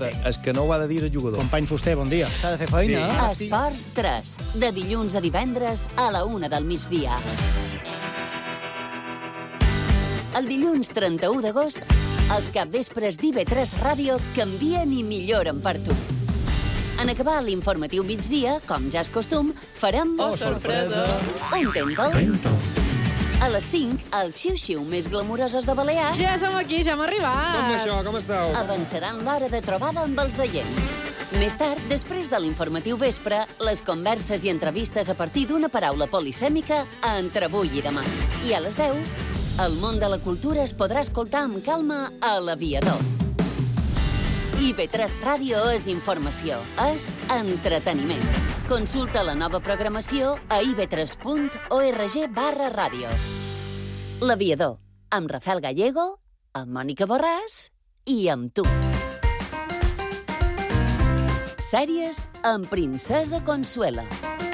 Escolta, és que no ho ha de dir el jugador. Company Fuster, bon dia. S'ha de fer feina, Sí. Esports 3, de dilluns a divendres a la 1 del migdia. El dilluns 31 d'agost, els capvespres d'IV3 Ràdio canvien i milloren per tu. En acabar l'informatiu migdia, com ja és costum, farem... Oh, sorpresa! Un Tento. A les 5, els xiu-xiu més glamurosos de Balears Ja som aquí, ja hem arribat. Com això? Com esteu? avançaran l'hora de trobada amb els oients. Més tard, després de l'informatiu vespre, les converses i entrevistes a partir d'una paraula polisèmica entre avui i demà. I a les 10, el món de la cultura es podrà escoltar amb calma a l'Aviador. IB3 Ràdio és informació, és entreteniment. Consulta la nova programació a ib3.org/ràdio. L'Aviador, amb Rafael Gallego, amb Mònica Borràs i amb tu. Sèries amb Princesa Consuela.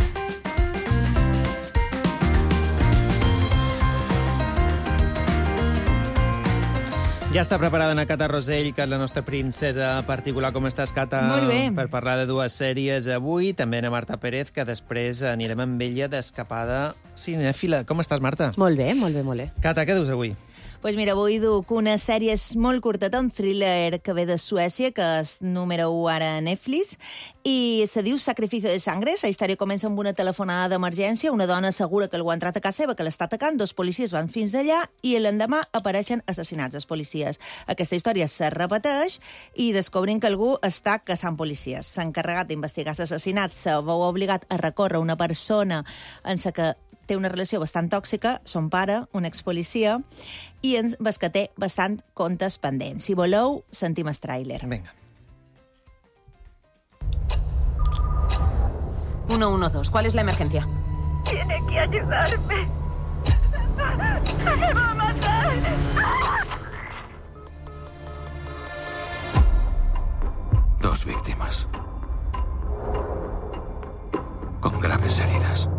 Ja està preparada na Cata Rosell, que és la nostra princesa particular. Com estàs, Cata? Molt bé. Per parlar de dues sèries avui. També na Marta Pérez, que després anirem amb ella d'escapada cinèfila. Com estàs, Marta? Molt bé, molt bé, molt bé. Cata, què dius avui? Pues mira, avui duc una sèrie molt curteta, un thriller que ve de Suècia, que és número 1 ara a Netflix, i se diu Sacrificio de Sangre. La història comença amb una telefonada d'emergència. Una dona assegura que algú ha entrat a casa seva, que l'està atacant. 2 policies van fins allà i l'endemà apareixen assassinats els policies. Aquesta història se repeteix i descobrim que algú està caçant policies. S'ha encarregat d'investigar l'assassinat, se veu obligat a recórrer una persona en la que té una relació bastant tòxica, son pare, un expolicia, i ves que té bastant comptes pendents. Si voleu, sentim el tràiler. Vinga. 112, ¿cuál es la emergencia? Tiene que ayudarme. ¡Me va a matar! Dos víctimas. Con graves heridas.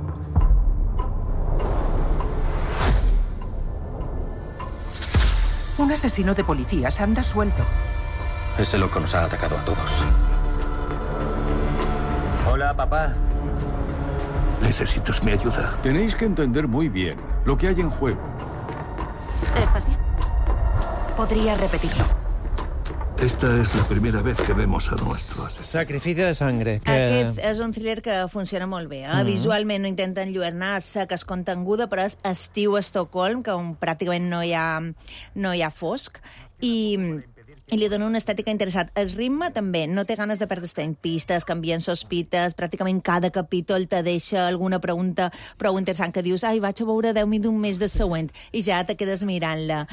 Un asesino de policías anda suelto. Es el loco nos ha atacado a todos. Hola, papá. Necesitas mi ayuda. Tenéis que entender muy bien lo que hay en juego. ¿Estás bien? Podría repetirlo. Esta es la primera vez que vemos a nuestros. Sacrificio de Sangre. Que... Aquest és un thriller que funciona molt bé. Visualment no intenta enlluernar que és continguda, però és estiu a Estocolm, que pràcticament no hi ha fosc, i li dona una estètica interessant. El ritme també no té ganes de perdre-se en pistes, canvien sospites, pràcticament cada capítol te deixa alguna pregunta prou interessant que dius, ai, vaig a veure 10 minuts més de següent, i ja te quedes mirant-la.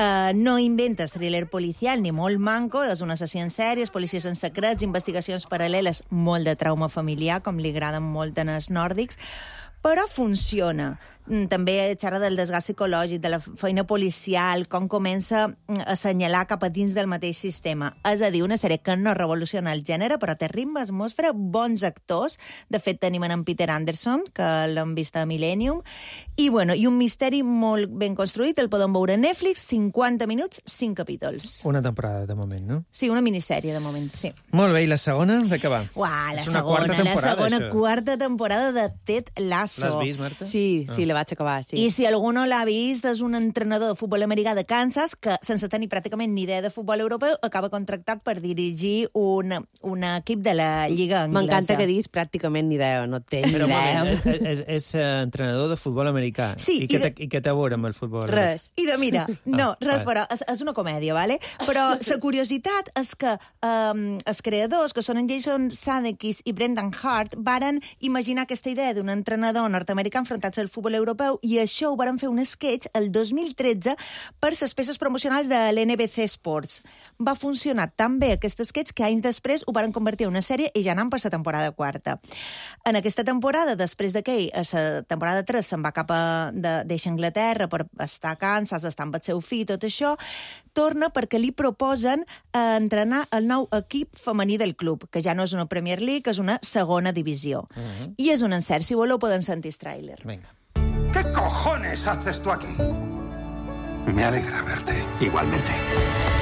No inventes thriller policial, ni molt manco, és un assassí en sèries, policies en secrets, investigacions paral·leles, molt de trauma familiar, com li agraden molt en els nòrdics, però funciona. També xerra del desgast psicològic, de la feina policial, com comença a assenyalar cap a dins del mateix sistema. És a dir, una sèrie que no revoluciona el gènere, però té ritme, atmosfera, bons actors. De fet, tenim en Peter Anderson, que l'hem vist a Millennium, i un misteri molt ben construït. El podem veure a Netflix, 50 minuts, 5 capítols. Una temporada, de moment, no? Sí, una minissèrie, de moment, sí. Molt bé, i la segona, de què va? Uah, És una quarta temporada, quarta temporada de Ted Lasso. L'has vist, Marta? Sí, la vaig acabar, sí. I si algú no l'ha vist, és un entrenador de futbol americà de Kansas que, sense tenir pràcticament ni idea de futbol europeu, acaba contractat per dirigir un equip de la Lliga Anglesa. M'encanta que diguis pràcticament ni idea, no té ni Però un idea. moment, és entrenador de futbol americà. Sí, I què té a veure amb el futbol? Res. I de mira, però és una comèdia, ¿vale? Però la curiositat és que els creadors, que són en Jason Sudeikis i Brendan Hart, varen imaginar aquesta idea d'un entrenador nord-americà enfrontat al futbol europeu, i això ho varen fer un sketch el 2013 per les peces promocionals de l'NBC Sports. Va funcionar tan bé aquest sketch que anys després ho varen convertir en una sèrie i ja anant per la temporada 4. En aquesta temporada, després d'aquell, a la temporada 3 se'n va cap a deixa Anglaterra per estar a Kansas, estar amb el seu fill, tot això, torna perquè li proposen entrenar el nou equip femení del club, que ja no és una Premier League, és una segona divisió. I és un encert. Si voleu, poden sentir el tràiler. Vinga. ¿Qué cojones haces tú aquí? Me alegra verte. Igualmente.